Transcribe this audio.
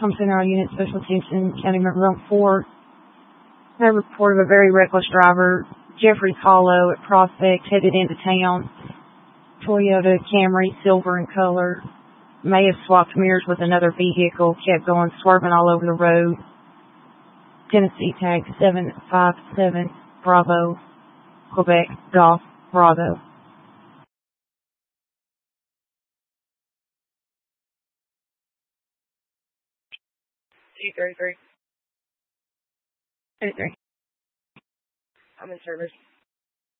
Thompson, our unit special attention, County Member 4. I report of a very reckless driver, Jeffrey's Hollow at Prospect, headed into town. Toyota Camry, silver in color. May have swapped mirrors with another vehicle, kept going, swerving all over the road. Tennessee tag 757 Bravo, Quebec Golf Bravo. 233. 23. I'm in service.